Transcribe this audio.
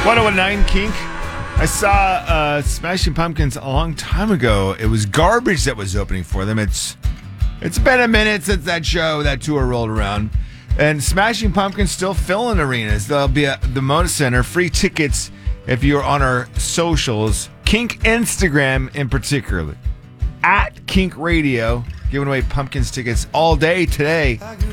1019 Kink. I saw Smashing Pumpkins a long time ago. It was Garbage that was opening for them. It's been a minute since that tour rolled around. And Smashing Pumpkins still filling arenas. There'll be at the Moda Center. Free tickets if you're on our socials. Kink Instagram in particular. At Kink Radio. Giving away Pumpkins tickets all day today.